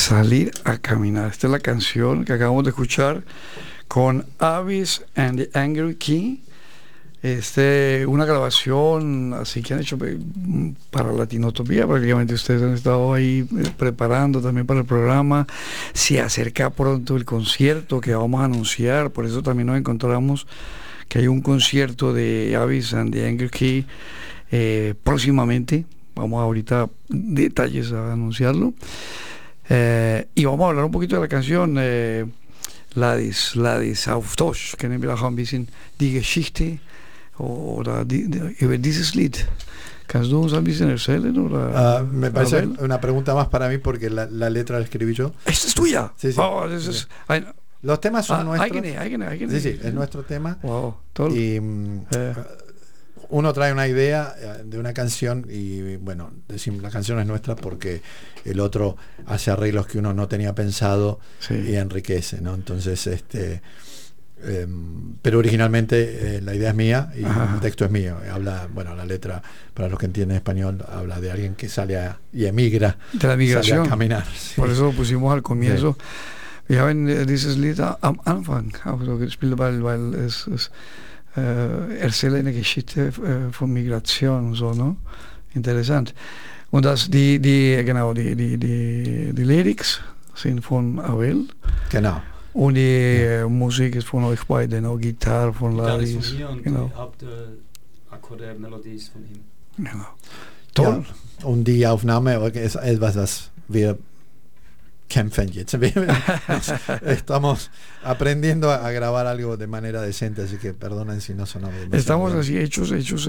Salir a caminar. Esta es la canción que acabamos de escuchar con Avis and the Angry King. Una grabación así que han hecho para Latinotopía. Prácticamente ustedes han estado ahí preparando también para el programa. Se acerca pronto el concierto que vamos a anunciar, por eso también nos encontramos que hay un concierto de Avis and the Angry King próximamente. Vamos ahorita detalles a anunciarlo. Y vamos a hablar un poquito de la canción Ladies auf Deutsch. Kennen wir auch ein bisschen die Geschichte oder über dieses Lied? ¿Kannst du uns ein bisschen erzählen? Me parece una pregunta más para mí porque la letra la escribí yo. ¿Esta es tuya? Sí, sí. Oh, los temas son nuestros. Eigene. Sí, es nuestro tema. Wow, toll. Y uno trae una idea de una canción y bueno, decimos la canción es nuestra porque el otro hace arreglos que uno no tenía pensado, sí, y enriquece, ¿no? Entonces pero originalmente la idea es mía y el texto es mío. Habla, bueno, la letra, para los que entienden español, habla de alguien que sale y emigra, de la migración, sale a caminar, sí. Por eso lo pusimos al comienzo. Sí. Wir haben dieses Lied am Anfang auch so gespielt, weil es erzählt eine Geschichte von Migration und so, ne? Interessant. Und die Lyrics sind von Abel. Genau. Und die Musik ist von euch beiden, ne? Gitarre von Ladies. Von mir und genau. Die Hauptakkorde, Melodie ist von ihm. Genau. Toll. Ja, und die Aufnahme ist etwas, was wir kämpfen jetzt. Estamos aprendiendo a grabar algo de manera decente, así que perdonen si no sonamos demasiado. Estamos así hechos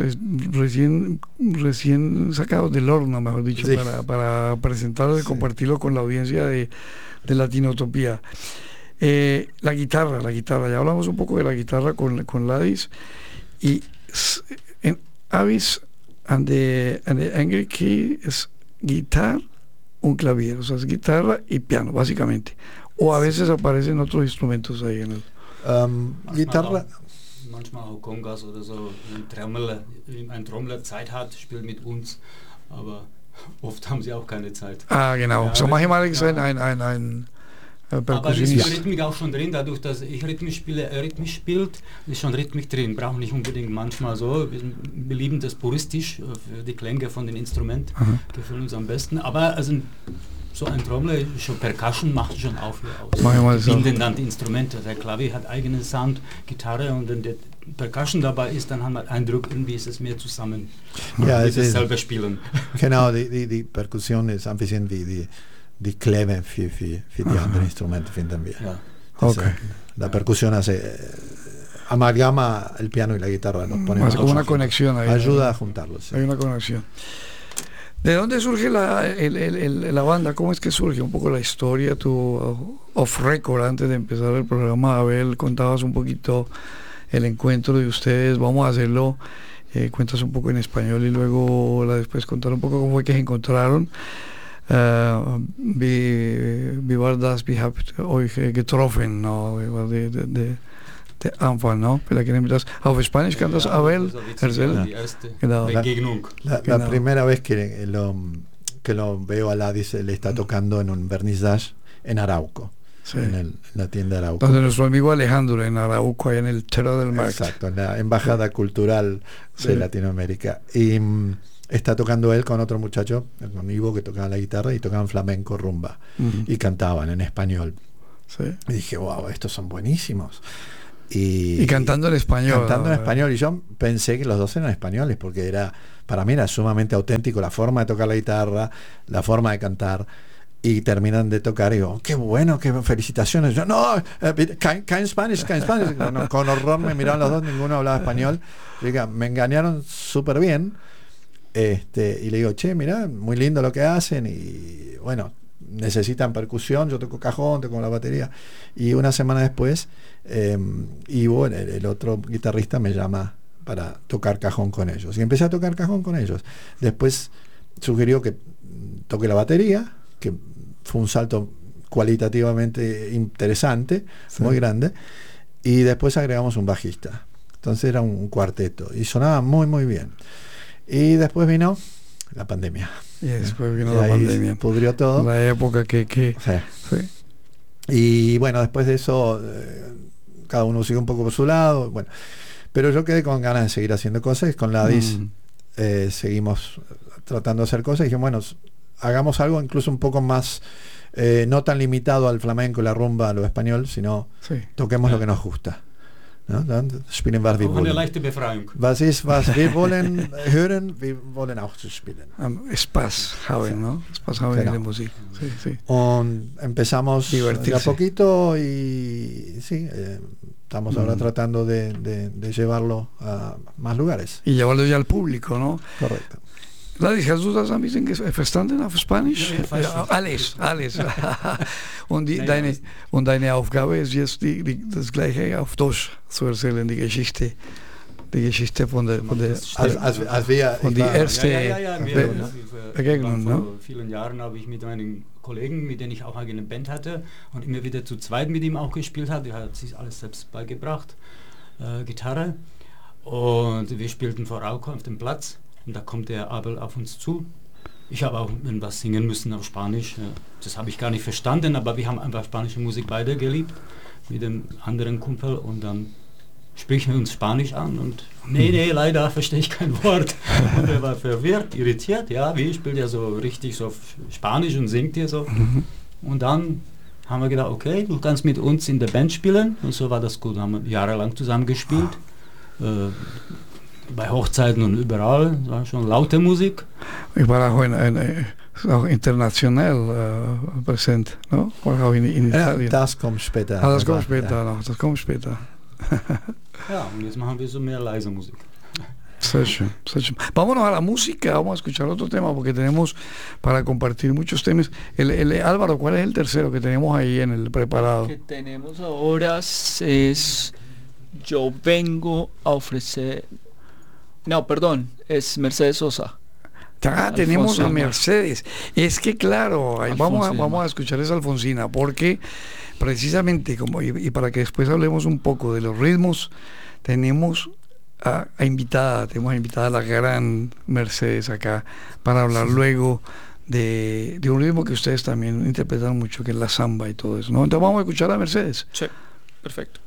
recién sacados del horno, mejor dicho, sí, para presentarlo y sí, compartirlo con la audiencia de Latinotopía. La guitarra, ya hablamos un poco de la guitarra con Ladies, y en Avis and the Angry King es guitarra, un clavier, o sea, es guitarra y piano, básicamente. O a veces aparecen otros instrumentos ahí en el... Guitarra... Manchmal auch Congas oder so. Ein Trommler Zeit hat, spielt mit uns, aber oft haben sie auch keine Zeit. Ah, genau. Ja, so manchmal ist ein aber es ist Rhythmik auch schon drin, dadurch, dass ich rhythmisch spiele, er rhythmisch spielt, ist schon Rhythmik drin. Brauchen nicht unbedingt manchmal so. Wir lieben das puristisch, die Klänge von den Instrumenten gefallen uns am besten. Aber also so ein Trommler, schon Percussion macht schon auch viel aus. Manchmal so. Binden dann die Instrumente. Der Klavier hat eigenen Sound, Gitarre, und wenn der Percussion dabei ist, dann haben wir den Eindruck, irgendwie ist es mehr zusammen. Ja, es selber spielen. Genau, die Perkussion ist ein bisschen wie die Klebe für die anderen Instrumente, finden wir. Ja. Okay. La percusión hace amalgama el piano y la guitarra, nos pone una conexión ahí, ayuda a juntarlos. Sí. Hay una conexión. ¿De dónde surge la banda? ¿Cómo es que surge un poco la historia? Tú, off record, antes de empezar el programa, Abel, contabas un poquito el encuentro de ustedes. Vamos a hacerlo, cuentas un poco en español y luego después contar un poco cómo fue que se encontraron. Wie war das? Wie habt ihr euch getroffen? No? Wie war der Anfang? No? Vielleicht können wir das auf Spanisch, kann das Abel erzählen? Die erste Genau. Begegnung. La primera vez que lo veo a Ladies, le está tocando en un vernissage en Arauco, sí, en la tienda de Arauco. Donde nuestro amigo Alejandro, en Arauco, ahí en el Terra del Mar. Exacto, en la Embajada Cultural de Latinoamérica. Y está tocando él con otro muchacho, con Ivo, que tocaba la guitarra y tocaban flamenco, rumba, y cantaban en español. Sí. Y dije, wow, estos son buenísimos. Y cantando en español. Cantando en español. Y yo pensé que los dos eran españoles, porque para mí era sumamente auténtico la forma de tocar la guitarra, la forma de cantar. Y terminan de tocar y digo, qué bueno, qué felicitaciones. Yo, no, kein Spanish. No, con horror me miraban los dos, ninguno hablaba español. Y digo, me engañaron súper bien. Y le digo, che, mirá, muy lindo lo que hacen, y bueno, necesitan percusión, yo toco cajón, toco la batería. Y una semana después, Ivo, el otro guitarrista, me llama para tocar cajón con ellos. Y empecé a tocar cajón con ellos. Después sugirió que toque la batería, que fue un salto cualitativamente interesante, sí, muy grande. Y después agregamos un bajista. Entonces era un cuarteto y sonaba muy, muy bien. Y después vino la pandemia. Y después vino Y la ahí pandemia. pudrió todo. La época que Sí. sí. Y bueno, después de eso, cada uno sigue un poco por su lado. Bueno, pero yo quedé con ganas de seguir haciendo cosas. Y con Ladis seguimos tratando de hacer cosas. Y dije, bueno, hagamos algo incluso un poco más, no tan limitado al flamenco, la rumba, a lo español, sino toquemos lo que nos gusta. ¿No? Dann spielen was wir Auch eine wollen. leichte Befreiung. Was ist, was wir wollen hören, wir wollen auch zu spielen. Spaß haben, ¿no? Spaß haben Genau. de música. Sí, sí. Und empezamos de a Divertirse. poquito y sí, estamos ahora tratando de llevarlo a más lugares. Y llevarlo ya al público, ¿no? Correcto. Ladis, hast du das ein bisschen verstanden auf Spanisch? Ja, fast schon. Alles. Und, deine Aufgabe ist jetzt das Gleiche auf Deutsch zu erzählen, die Geschichte von der Als wir, von die ich war- erste Wir Begegnung, vor ne? vielen Jahren habe ich mit meinem Kollegen, mit dem ich auch eine Band hatte und immer wieder zu zweit mit ihm auch gespielt habe. Er hat sich alles selbst beigebracht, Gitarre. Und wir spielten vor Rauco auf dem Platz und da kommt der Abel auf uns zu. Ich habe auch was singen müssen auf Spanisch. Das habe ich gar nicht verstanden, aber wir haben einfach spanische Musik beide geliebt mit dem anderen Kumpel und dann sprechen wir uns Spanisch an und nee, leider verstehe ich kein Wort. Und er war verwirrt, irritiert, ja, wie spielt er so richtig so Spanisch und singt hier so. Und dann haben wir gedacht, okay, du kannst mit uns in der Band spielen und so war das gut. Haben wir jahrelang zusammen gespielt, bei Hochzeiten und überall, war schon laute Musik. Ich war auch international präsent, no? War auch in Italien. Das kommt später. Das kommt später noch, das kommt später. Ja, und jetzt machen wir so mehr leise Musik. Sehr schön, sehr schön. Vámonos a la música, vamos a escuchar otro tema porque tenemos para compartir muchos temas. Álvaro, ¿cuál es el tercero que tenemos ahí en el preparado? Que tenemos ahora es Yo vengo a ofrecer... No, perdón, es Mercedes Sosa. Tenemos a Alfonsina. Mercedes. Es que claro, ahí vamos Alfonsina. a escuchar esa Alfonsina porque precisamente como y para que después hablemos un poco de los ritmos, tenemos a invitada a la gran Mercedes acá para hablar luego de un ritmo que ustedes también interpretan mucho, que es la samba y todo eso, ¿no? Entonces vamos a escuchar a Mercedes. Sí, perfecto.